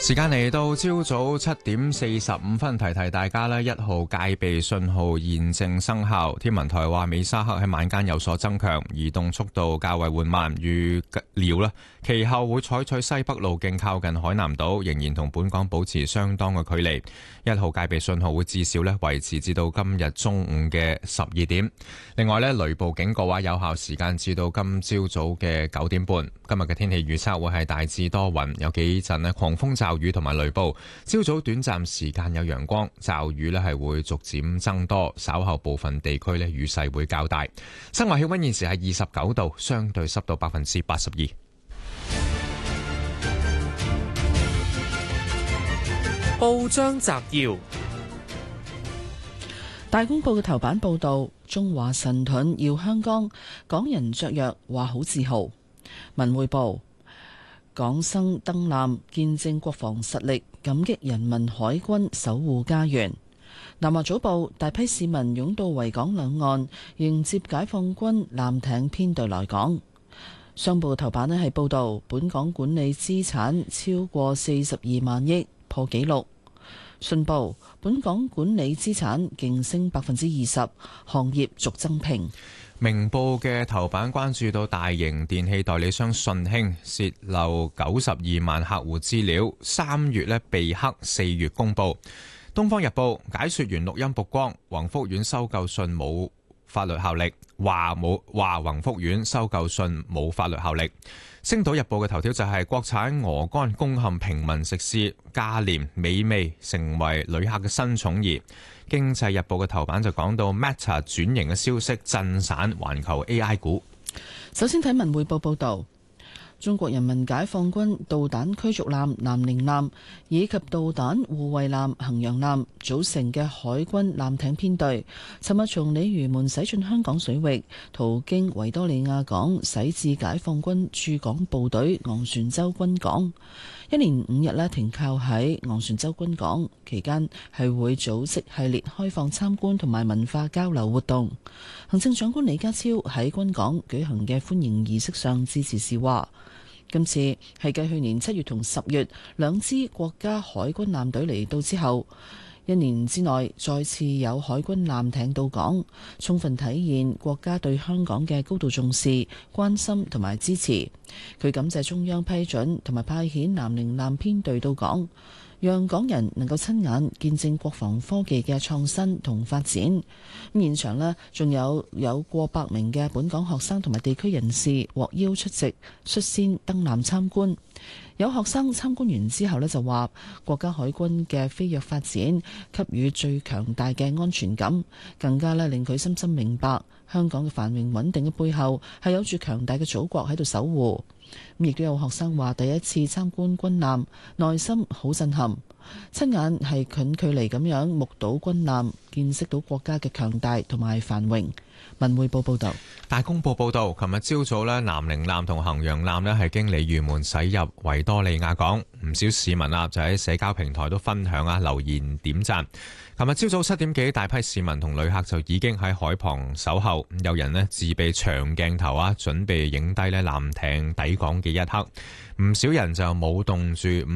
時間嚟到朝早7:45，提提大家咧，1號戒備信號現正生效。天文台話，美沙克喺晚間有所增強，移動速度較為緩慢，預料咧其後會採取西北路徑靠近海南島，仍然同本港保持相當嘅距離。1號戒備信號會至少咧維持至到今日中午嘅12點。另外咧，雷暴警告話有效時間至到今朝早嘅9點半。今日嘅天氣預測會係大致多雲，有幾陣咧狂風驟雨同埋雷暴，朝早短暫時間有陽光，驟雨咧係會逐漸增多，稍後部分地區咧雨勢會較大。室外氣溫現時係29度，相對濕度82%。 報章摘要： 大公報嘅頭版報道，中華神盾耀香港，港人雀躍話好自豪。文匯報：港生登艦見證國防實力，感激人民海軍守護家園。南華早報：大批市民湧到維港兩岸迎接解放軍艦艇編隊來港。商報頭版咧係報道，本港管理資產超過42萬億，破紀錄。信報：本港管理資產勁升20%，行業續增聘。 明報嘅頭版關注到大型電器代理商順興洩漏92萬客戶資料，3月咧被黑，4月公佈。東方日報：解說員錄音曝光，宏福苑收購信冇法律效力，話宏福苑收購信冇法律效力。星島日報嘅頭條就係國產鵝肝攻陷平民食肆，價廉美味成為旅客嘅新寵兒。經濟日報嘅頭版就講到 Meta 轉型嘅消息震散環球 AI 股。 首先睇文匯報報道。中國人民解放軍導彈驅逐艦南寧艦以及導彈護衛艦衡陽艦組成嘅海軍艦艇編隊，尋日從鯉魚門駛進香港水域，途經維多利亞港駛至解放軍駐港部隊昂船洲軍港，一連5日停靠喺昂船洲軍港，期間係會組織系列開放參觀同埋文化交流活動。行政長官李家超喺軍港舉行嘅歡迎儀式上致辭時話，今次係繼去年7月同10月2支國家海軍艦隊嚟到之後，1年之內再次有海軍艦艇到港，充分體現國家對香港嘅高度重視、關心同埋支持。佢感謝中央批准同埋派遣南寧艦編隊到港，讓港人能夠親眼見證國防科技嘅創新同發展。咁現場呢，仲有過百名嘅本港學生同埋地區人士獲邀出席，率先登艦參觀。有學生參觀完之後呢，就話國家海軍嘅飛躍發展給予最強大嘅安全感，更加令佢深深明白香港嘅繁榮穩定嘅背後係有住強大嘅祖國喺度守護。咁亦都有學生話第一次參觀軍艦，內心好震撼，親眼係近距離咁樣目睹軍艦，見識到國家嘅強大同埋繁榮。文匯報報道。 大公報報道，琴日朝早咧，南寧艦同衡陽艦咧係經鯉魚門駛入維多利亞港，唔少市民就喺社交平台都分享留言點讚。琴日朝早7點幾，大批市民同旅客就已經喺海旁守候，有人自備長鏡頭準備影低艦艇抵港嘅一刻，唔少人就舞動住